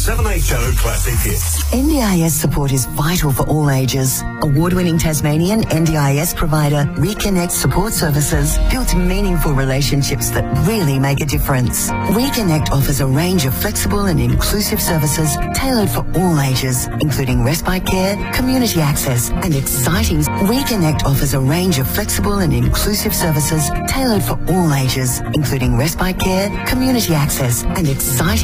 7HO Classic Hits. NDIS support is vital for all ages. Award-winning Tasmanian NDIS provider Reconnect Support Services builds meaningful relationships that really make a difference. Reconnect offers a range of flexible and inclusive services tailored for all ages, including respite care, community access, and exciting. Reconnect offers a range of flexible and inclusive services tailored for all ages, including respite care, community access, and exciting